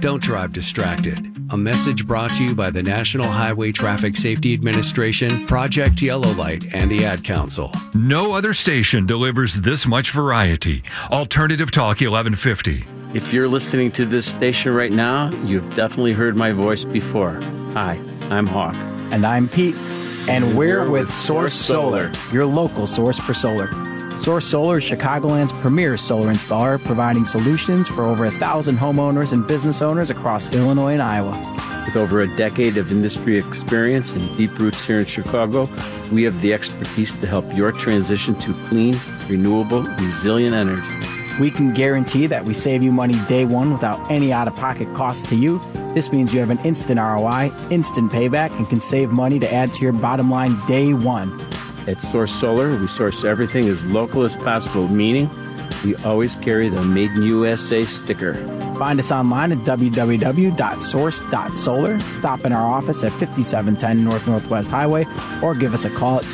Don't drive distracted. A message brought to you by the National Highway Traffic Safety Administration, Project Yellow Light, and the Ad Council. No other station delivers this much variety. Alternative Talk 1150. If you're listening to this station right now, you've definitely heard my voice before. Hi, I'm Hawk. And I'm Pete. And we're with Source Solar, your local source for solar. Source Solar is Chicagoland's premier solar installer, providing solutions for over 1,000 homeowners and business owners across Illinois and Iowa. With over a decade of industry experience and deep roots here in Chicago, we have the expertise to help your transition to clean, renewable, resilient energy. We can guarantee that we save you money day one without any out-of-pocket costs to you. This means you have an instant ROI, instant payback, and can save money to add to your bottom line day one. At Source Solar, we source everything as local as possible, meaning we always carry the Made in USA sticker. Find us online at www.source.solar. Stop in our office at 5710 North Northwest Highway or give us a call at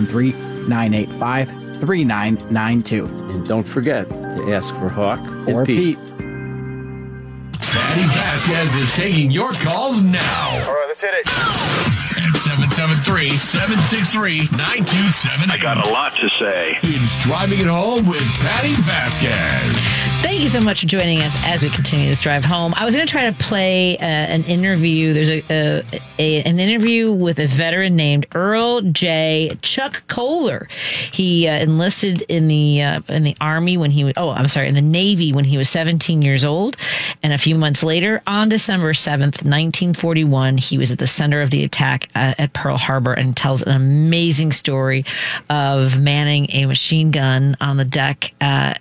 773-985-3992. And don't forget to ask for Hawk or and Pete. Patty Vasquez is taking your calls now. All right, let's hit it. At 773-763-9278. I got a lot to say. It's Driving It Home with Patty Vasquez. Thank you so much for joining us as we continue this drive home. I was going to try to play an interview. There's an interview with a veteran named Earl J. Chuck Kohler. He enlisted in the Army when he was, in the Navy when he was 17 years old. And a few months later, on December 7th, 1941, he was at the center of the attack at Pearl Harbor and tells an amazing story of manning a machine gun on the deck.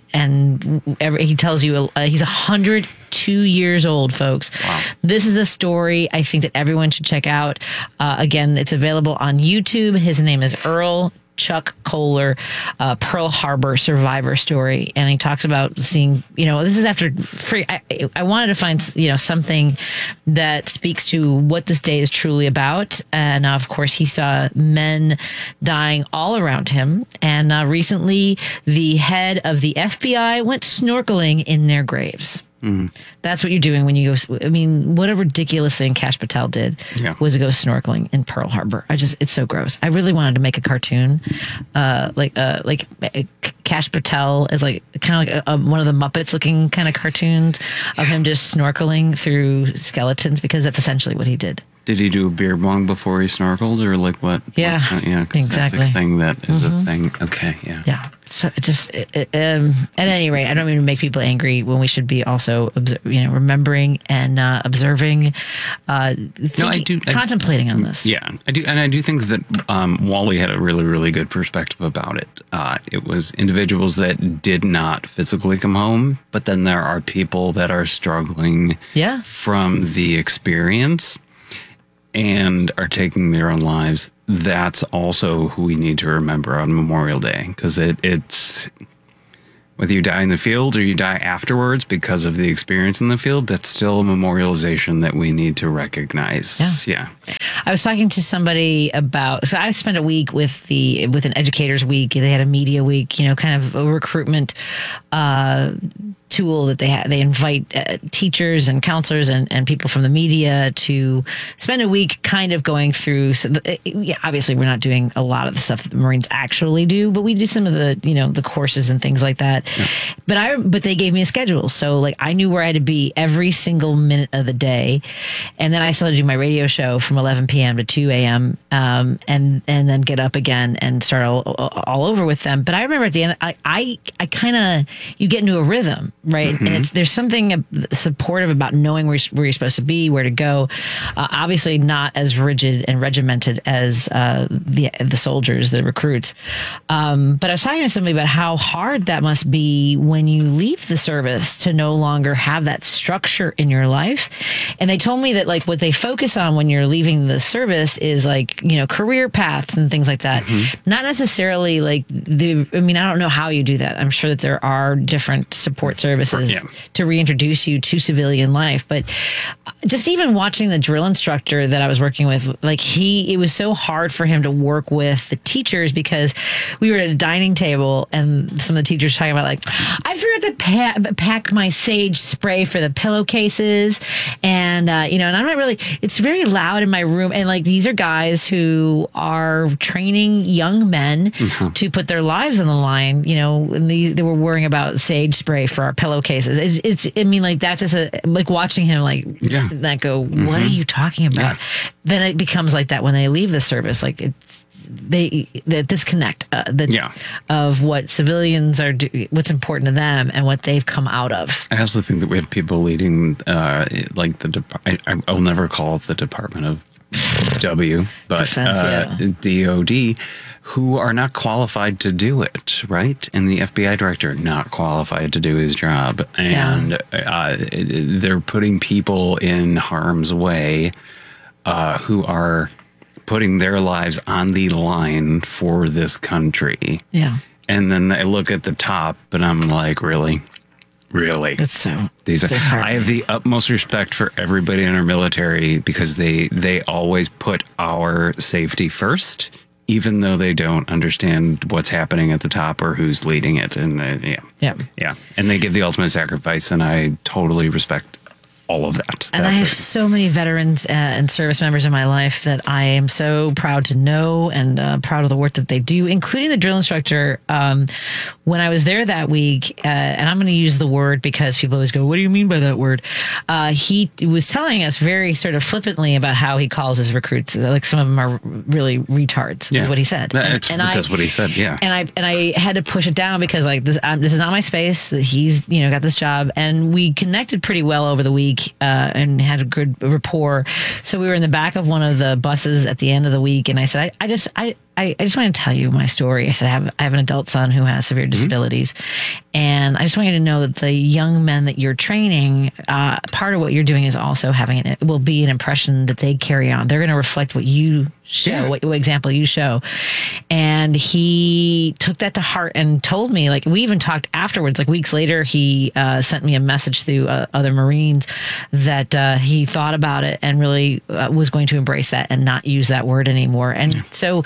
He tells you he's 102 years old, folks. Wow. This is a story I think that everyone should check out. Again, it's available on YouTube. His name is Earl Chuck Kohler, Pearl Harbor survivor story. And he talks about seeing, this is after free. I wanted to find, something that speaks to what this day is truly about. And of course, he saw men dying all around him. And recently, the head of the FBI went snorkeling in their graves. Mm. That's what you're doing when you go. I mean, what a ridiculous thing Kash Patel did was to go snorkeling in Pearl Harbor. It's so gross. I really wanted to make a cartoon, like Kash Patel is like kind of like one of the Muppets looking kind of cartoons of him just snorkeling through skeletons, because that's essentially what he did. Did he do a beer bong before he snorkeled, or like what? Yeah, exactly. That's a thing that is a thing. Okay, yeah. Yeah. So it just, at any rate, I don't mean to make people angry when we should be also, remembering and observing, contemplating on this. Yeah, I do, and I do think that Wally had a really, really good perspective about it. It was individuals that did not physically come home, but then there are people that are struggling from the experience and are taking their own lives. That's also who we need to remember on Memorial Day, because it's whether you die in the field or you die afterwards because of the experience in the field, that's still a memorialization that we need to recognize. Yeah. I was talking to somebody so I spent a week with an educators week. They had a media week, kind of a recruitment tool that they invite teachers and counselors and people from the media to spend a week kind of going through. So obviously we're not doing a lot of the stuff that the Marines actually do, but we do some of the, the courses and things like that. Yeah. But they gave me a schedule. So like I knew where I had to be every single minute of the day. And then I still had to do my radio show from 11 p.m. to 2 a.m. And then get up again and start all over with them. But I remember at the end, I kind of, you get into a rhythm, right? Mm-hmm. And there's something supportive about knowing where you're supposed to be, where to go. Obviously not as rigid and regimented as the soldiers, the recruits. But I was talking to somebody about how hard that must be when you leave the service to no longer have that structure in your life. And they told me that like what they focus on when you're leaving the service is like, career paths and things like that. Not necessarily like I don't know how you do that. I'm sure that there are different support services to reintroduce you to civilian life. But just even watching the drill instructor that I was working with, like it was so hard for him to work with the teachers because we were at a dining table and some of the teachers talking about like, I forgot to pack my sage spray for the pillowcases. And, and I'm not really, it's very loud in my room. And like, these are guys who are training young men to put their lives on the line, and they were worrying about sage spray for our pillowcases. That's just like watching him that go, what are you talking about? Yeah. Then it becomes like that when they leave the service. Like the disconnect of what civilians are doing, what's important to them, and what they've come out of. I also think that we have people leading, I'll never call it the Department of but Defense, DOD, who are not qualified to do it, right? And the FBI director not qualified to do his job, and they're putting people in harm's way who are putting their lives on the line for this country. Yeah. And then I look at the top and I'm like, really? It's so I have the utmost respect for everybody in our military because they always put our safety first, even though they don't understand what's happening at the top or who's leading it. And and they give the ultimate sacrifice, and I totally respect all of that. And I have so many veterans and service members in my life that I am so proud to know and proud of the work that they do, including the drill instructor. When I was there that week, and I'm going to use the word because people always go, what do you mean by that word? He was telling us very sort of flippantly about how he calls his recruits. Like some of them are really retards, is what he said. That's what he said, yeah. And I had to push it down because like this is not my space. He's got this job, and we connected pretty well over the week. And had a good rapport. So we were in the back of one of the buses at the end of the week, and I said, I just want to tell you my story. I said, I have an adult son who has severe disabilities, and I just want you to know that the young men that you're training, part of what you're doing is also it will be an impression that they carry on. They're going to reflect what you show, what example you show. And he took that to heart and told me, like, we even talked afterwards, like weeks later, he sent me a message through other Marines that he thought about it and really was going to embrace that and not use that word anymore. And so,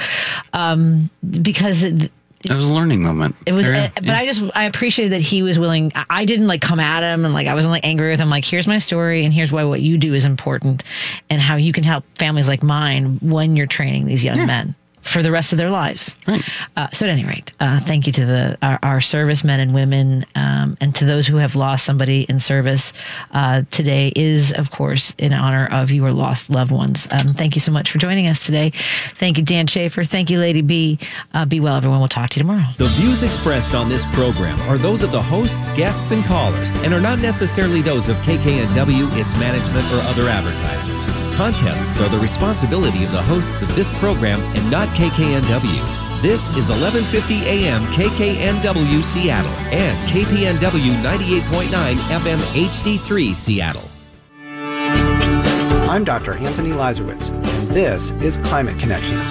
because it was a learning moment. It was, but I appreciated that he was willing. I didn't like come at him and like I wasn't like angry with him. Like, here's my story and here's why what you do is important and how you can help families like mine when you're training these young men for the rest of their lives. Right. So at any rate, thank you to our servicemen and women, and to those who have lost somebody in service. Today is, of course, in honor of your lost loved ones. Thank you so much for joining us today. Thank you, Dan Schaefer. Thank you, Lady B. Be well, everyone. We'll talk to you tomorrow. The views expressed on this program are those of the hosts, guests, and callers, and are not necessarily those of KKNW, its management, or other advertisers. Contests are the responsibility of the hosts of this program and not KKNW. This is 1150 AM KKNW Seattle and KPNW 98.9 FM HD3 Seattle. I'm Dr. Anthony Lazarowitz, and this is Climate Connections.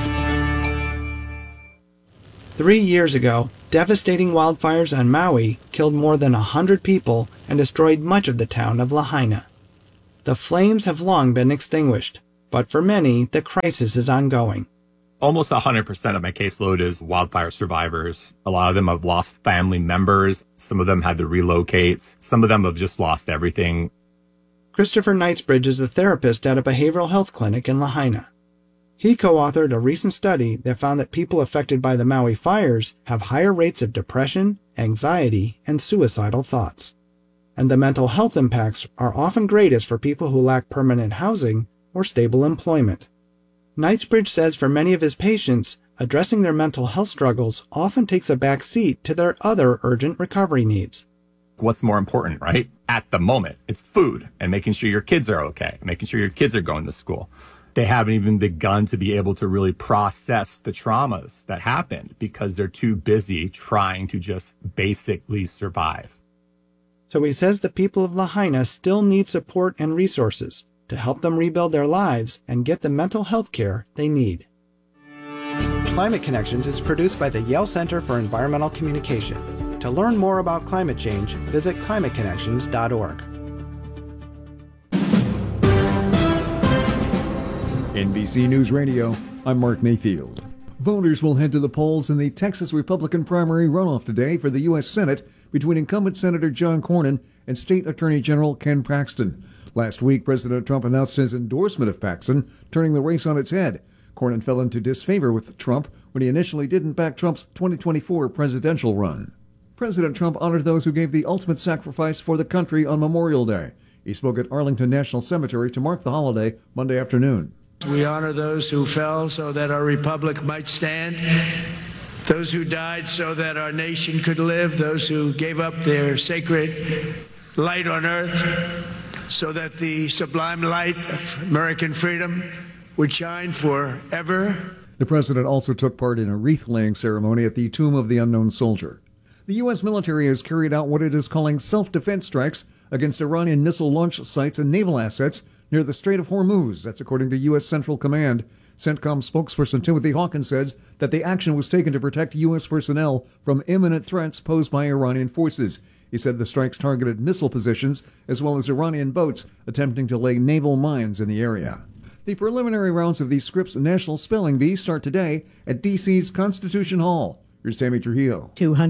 3 years ago, devastating wildfires on Maui killed more than 100 people and destroyed much of the town of Lahaina. The flames have long been extinguished, but for many, the crisis is ongoing. Almost 100% of my caseload is wildfire survivors. A lot of them have lost family members. Some of them had to relocate. Some of them have just lost everything. Christopher Knightsbridge is a therapist at a behavioral health clinic in Lahaina. He co-authored a recent study that found that people affected by the Maui fires have higher rates of depression, anxiety, and suicidal thoughts. And the mental health impacts are often greatest for people who lack permanent housing or stable employment. Knightsbridge says for many of his patients, addressing their mental health struggles often takes a back seat to their other urgent recovery needs. What's more important, right? At the moment, it's food and making sure your kids are okay, making sure your kids are going to school. They haven't even begun to be able to really process the traumas that happened because they're too busy trying to just basically survive. So he says the people of Lahaina still need support and resources to help them rebuild their lives and get the mental health care they need. Climate Connections is produced by the Yale Center for Environmental Communication. To learn more about climate change, visit climateconnections.org. NBC News Radio, I'm Mark Mayfield. Voters will head to the polls in the Texas Republican primary runoff today for the U.S. Senate between incumbent Senator John Cornyn and State Attorney General Ken Paxton. Last week, President Trump announced his endorsement of Paxton, turning the race on its head. Cornyn fell into disfavor with Trump when he initially didn't back Trump's 2024 presidential run. President Trump honored those who gave the ultimate sacrifice for the country on Memorial Day. He spoke at Arlington National Cemetery to mark the holiday Monday afternoon. We honor those who fell so that our republic might stand, those who died so that our nation could live, those who gave up their sacred light on earth so that the sublime light of American freedom would shine forever. The president also took part in a wreath-laying ceremony at the Tomb of the Unknown Soldier. The U.S. military has carried out what it is calling self-defense strikes against Iranian missile launch sites and naval assets near the Strait of Hormuz. That's according to U.S. Central Command. CENTCOM spokesperson Timothy Hawkins said that the action was taken to protect U.S. personnel from imminent threats posed by Iranian forces. He said the strikes targeted missile positions as well as Iranian boats attempting to lay naval mines in the area. The preliminary rounds of the Scripps National Spelling Bee start today at D.C.'s Constitution Hall. Here's Tammy Trujillo.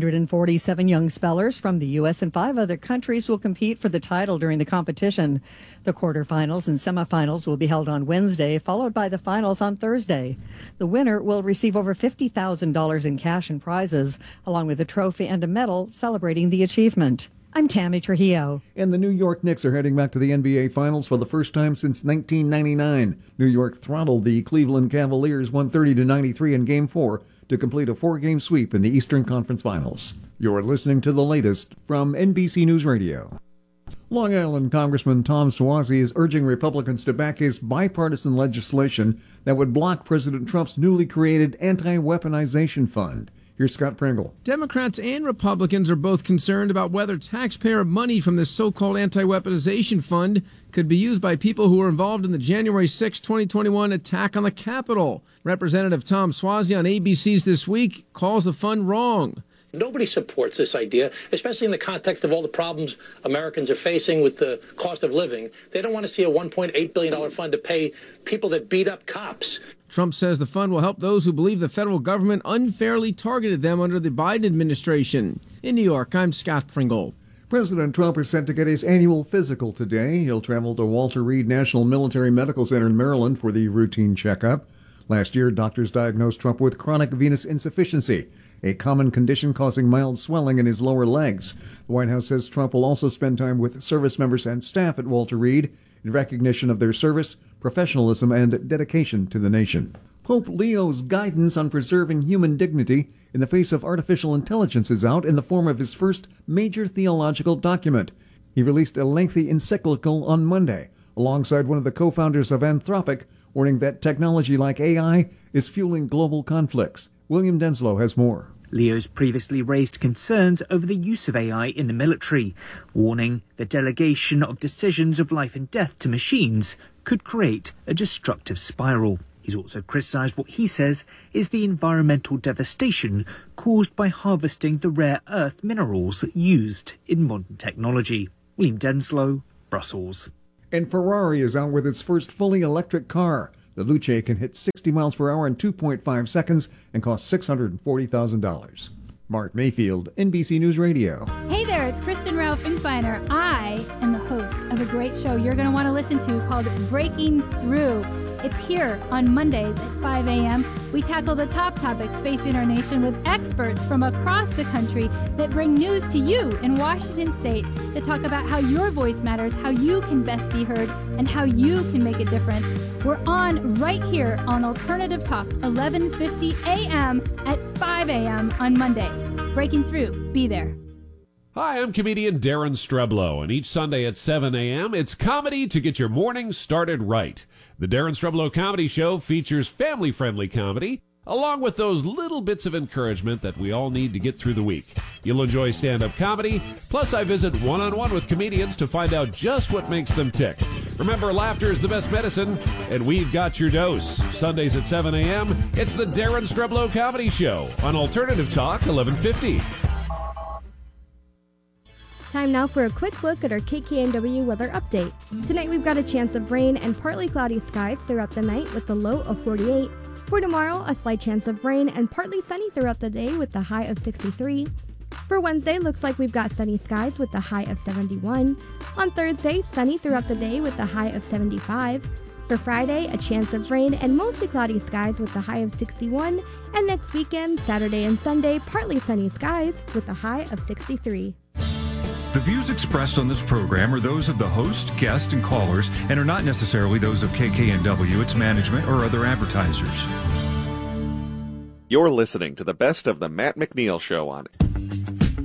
247 young spellers from the U.S. and 5 other countries will compete for the title during the competition. The quarterfinals and semifinals will be held on Wednesday, followed by the finals on Thursday. The winner will receive over $50,000 in cash and prizes, along with a trophy and a medal celebrating the achievement. I'm Tammy Trujillo. And the New York Knicks are heading back to the NBA Finals for the first time since 1999. New York throttled the Cleveland Cavaliers 130-93 in Game 4 to complete a 4-game sweep in the Eastern Conference Finals. You're listening to the latest from NBC News Radio. Long Island Congressman Tom Suozzi is urging Republicans to back his bipartisan legislation that would block President Trump's newly created anti-weaponization fund. Here's Scott Pringle. Democrats and Republicans are both concerned about whether taxpayer money from this so-called anti-weaponization fund could be used by people who were involved in the January 6, 2021 attack on the Capitol. Representative Tom Suozzi on ABC's This Week calls the fund wrong. Nobody supports this idea, especially in the context of all the problems Americans are facing with the cost of living. They don't want to see a $1.8 billion fund to pay people that beat up cops. Trump says the fund will help those who believe the federal government unfairly targeted them under the Biden administration. In New York, I'm Scott Pringle. President Trump is set to get his annual physical today. He'll travel to Walter Reed National Military Medical Center in Maryland for the routine checkup. Last year, doctors diagnosed Trump with chronic venous insufficiency, a common condition causing mild swelling in his lower legs. The White House says Trump will also spend time with service members and staff at Walter Reed in recognition of their service, professionalism, and dedication to the nation. Pope Leo's guidance on preserving human dignity in the face of artificial intelligence is out in the form of his first major theological document. He released a lengthy encyclical on Monday, alongside one of the co-founders of Anthropic, warning that technology like AI is fueling global conflicts. William Denslow has more. Leo's previously raised concerns over the use of AI in the military, warning the delegation of decisions of life and death to machines could create a destructive spiral. He's also criticised what he says is the environmental devastation caused by harvesting the rare earth minerals used in modern technology. William Denslow, Brussels. And Ferrari is out with its first fully electric car. The Luce can hit 60 miles per hour in 2.5 seconds and cost $640,000. Mark Mayfield, NBC News Radio. Hey there, it's Kristen Ralph Finkbeiner. I am the host of a great show you're going to want to listen to called Breaking Through. It's here on Mondays at 5 a.m. We tackle the top topics facing our nation with experts from across the country that bring news to you in Washington State that talk about how your voice matters, how you can best be heard, and how you can make a difference. We're on right here on Alternative Talk, 1150 a.m. at 5 a.m. on Mondays. Breaking Through. Be there. Hi, I'm comedian Darren Streblow, and each Sunday at 7 a.m., it's comedy to get your morning started right. The Darren Streblow Comedy Show features family-friendly comedy, along with those little bits of encouragement that we all need to get through the week. You'll enjoy stand-up comedy, plus I visit one-on-one with comedians to find out just what makes them tick. Remember, laughter is the best medicine, and we've got your dose. Sundays at 7 a.m., it's the Darren Streblow Comedy Show on Alternative Talk 1150. Time now for a quick look at our KKNW weather update. Tonight we've got a chance of rain and partly cloudy skies throughout the night with a low of 48. For tomorrow, a slight chance of rain and partly sunny throughout the day with a high of 63. For Wednesday, looks like we've got sunny skies with a high of 71. On Thursday, sunny throughout the day with a high of 75. For Friday, a chance of rain and mostly cloudy skies with a high of 61. And next weekend, Saturday and Sunday, partly sunny skies with a high of 63. The views expressed on this program are those of the host, guests, and callers and are not necessarily those of KKNW, its management, or other advertisers. You're listening to the best of the Matt McNeil Show on